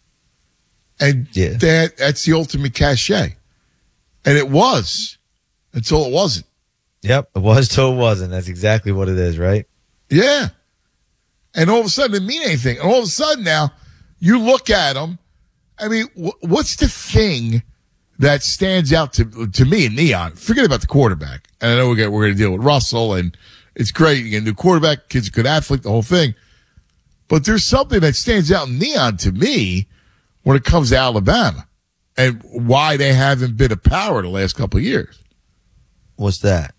And yeah. that that's the ultimate cachet. And it was until it wasn't. Yep, it was till it wasn't. That's exactly what it is, right? Yeah. And all of a sudden, it didn't mean anything. And all of a sudden now, you look at them. I mean, what's the thing that stands out to to me in Neon? Forget about the quarterback. And I know we're going we're to deal with Russell, and it's great. You get a new quarterback, kid's a good athlete, the whole thing. But there's something that stands out in Neon to me when it comes to Alabama and why they haven't been a power the last couple of years. What's that?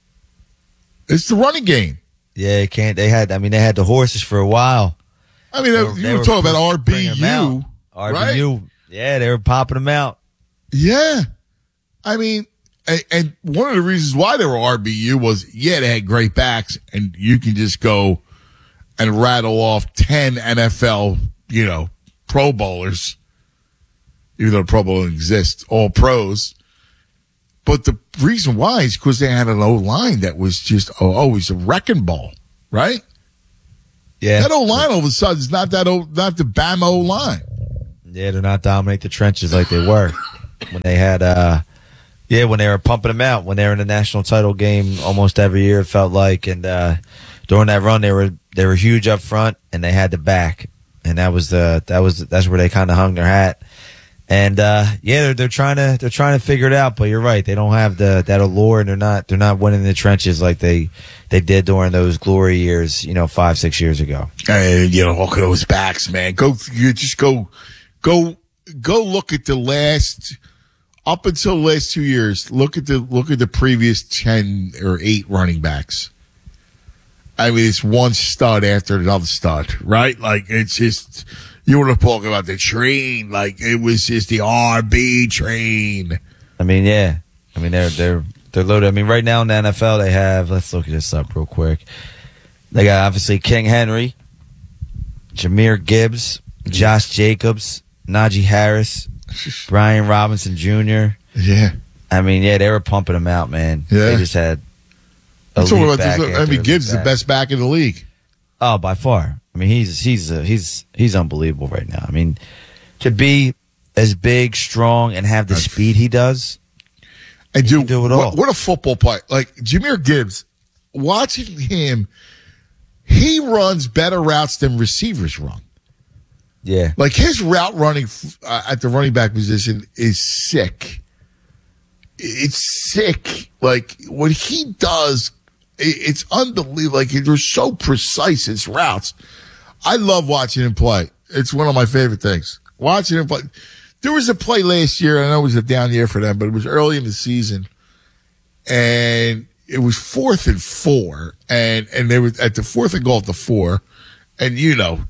It's the running game. Yeah, they can't. They had. I mean, they had the horses for a while. I mean, they you were, were, they were talking about R B U. R B U, right? Yeah, they were popping them out. Yeah. I mean, and, and one of the reasons why they were R B U was, yeah, they had great backs, and you can just go and rattle off ten N F L, you know, Pro Bowlers, even though Pro Bowl exists, all pros. But the reason why is because they had an O-line that was just oh, always a wrecking ball, right? Yeah. That O-line all of a sudden is not that o, not the Bama O-line. Yeah, they're not dominate the trenches like they were when they had, uh, yeah, when they were pumping them out, when they were in the national title game almost every year, it felt like. And uh, during that run, they were they were huge up front, and they had the back, and that was the that was that's where they kind of hung their hat. And uh, yeah, they're they're trying to they're trying to figure it out, but you're right, they don't have the that allure, and they're not they're not winning the trenches like they they did during those glory years, you know, five six years ago. And you know, look at those backs, man. Go, you just go, go, go. Look at the last up until the last two years. Look at the look at the previous ten or eight running backs. I mean, it's one stud after another stud, right? Like, it's just. You want to talk about the train, like it was just the R B train. I mean, yeah. I mean, they're they're they're loaded. I mean, right now in the N F L, they have. Let's look this up real quick. They got obviously King Henry, Jahmyr Gibbs, Josh Jacobs, Najee Harris, Brian Robinson Junior Yeah. I mean, yeah, they were pumping them out, man. Yeah. They just had. I'm talking about this. I mean, Gibbs is the best back in the league. Oh, by far. I mean, he's he's uh, he's he's unbelievable right now. I mean, to be as big, strong, and have the That's, speed he does, and do, do it all. What, what a football player! Like Jahmyr Gibbs, watching him, he runs better routes than receivers run. Yeah, like his route running uh, at the running back position is sick. It's sick. Like what he does. It's unbelievable. Like, they're so precise, his routes. I love watching him play. It's one of my favorite things. Watching him play. There was a play last year, I know it was a down year for them, but it was early in the season. And it was fourth and four. And, and they were at the fourth and goal at the four. And, you know,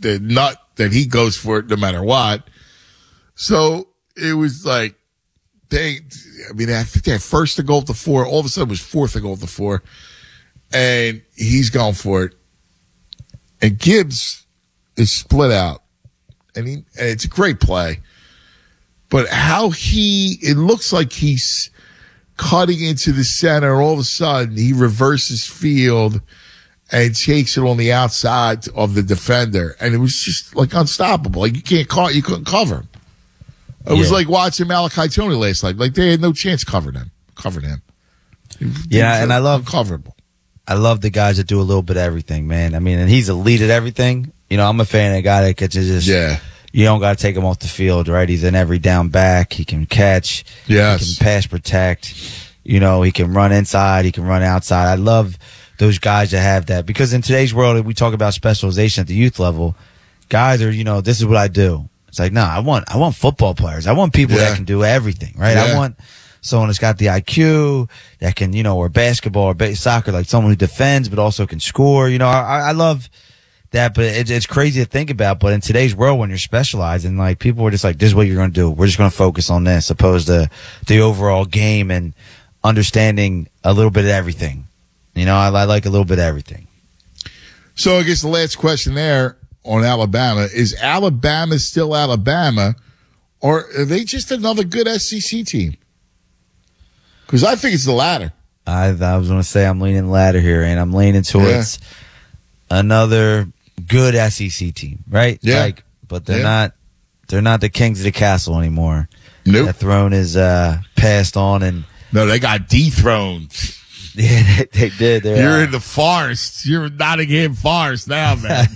the nut that he goes for it no matter what. So it was like, they, I mean, I think they had first to go up to four. All of a sudden it was fourth to go up to four. And he's going for it. And Gibbs is split out. And, he, and it's a great play. But how he, it looks like he's cutting into the center. All of a sudden, he reverses field and takes it on the outside of the defender. And it was just like unstoppable. Like you can't call, you couldn't cover him. It yeah. was like watching Malachi Tony last night. Like they had no chance covering him. Covering him. Yeah, and I love uncoverable. I love the guys that do a little bit of everything, man. I mean, and he's elite at everything. You know, I'm a fan of a guy that can just yeah. You don't got to take him off the field, right? He's an every down back. He can catch. Yes. He can pass protect. You know, he can run inside. He can run outside. I love those guys that have that because in today's world, we talk about specialization at the youth level. Guys are, you know, this is what I do. It's like, no, I want, I want football players. I want people yeah. that can do everything, right? Yeah. I want someone that's got the I Q that can, you know, or basketball or ba- soccer, like someone who defends but also can score. You know, I, I love that, but it, it's crazy to think about. But in today's world, when you're specializing, like people are just like, this is what you're going to do. We're just going to focus on this, opposed to the overall game and understanding a little bit of everything. You know, I, I like a little bit of everything. So I guess the last question there on Alabama is: Alabama still Alabama, or are they just another good S E C team? Because I think it's the latter. I, I was going to say I'm leaning ladder here, and I'm leaning towards yeah. another good S E C team, right? Yeah. Like, but they're yeah. not. They're not the kings of the castle anymore. Nope. That throne is uh, passed on, and no, they got dethroned. Yeah, they, they did. They're, You're uh, in the forest. You're in Nottingham Forest now, man.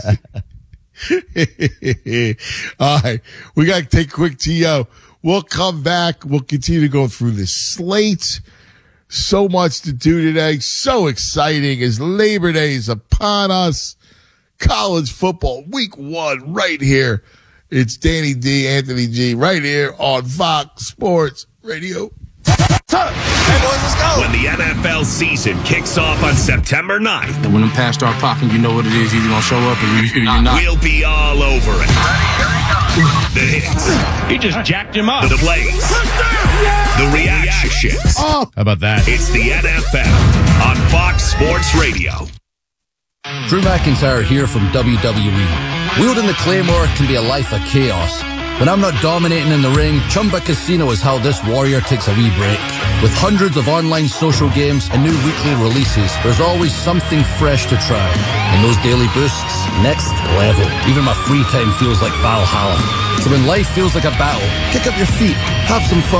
All right, we got to take a quick T O. We'll come back. We'll continue to go through the slate. So much to do today. So exciting as Labor Day is upon us. College football week one right here. It's Danny D, Anthony G, right here on Fox Sports Radio. Hey boys, let's go. When the N F L season kicks off on September ninth. And when them pass start popping, you know what it is. You're going to show up and you, you're not. We'll be all over it. The hits. He just jacked him up. The plays. The reactions. Oh, how about that? It's the N F L on Fox Sports Radio. Drew McIntyre here from W W E. Wielding the Claymore can be a life of chaos. When I'm not dominating in the ring, Chumba Casino is how this warrior takes a wee break. With hundreds of online social games and new weekly releases, there's always something fresh to try. And those daily boosts, next level. Even my free time feels like Valhalla. So when life feels like a battle, kick up your feet, have some fun.